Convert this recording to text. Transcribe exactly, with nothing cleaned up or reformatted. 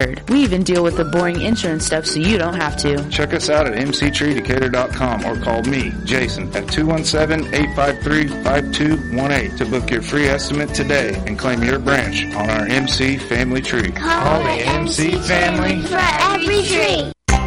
covered. We even deal with the boring insurance stuff so you don't have to. Check us out at m c tree decatur dot com or call me, Jason, at two one seven, eight five three, five two one eight to book your free estimate today and claim your branch on our M C Family Tree. Call, Call the M C family for every tree.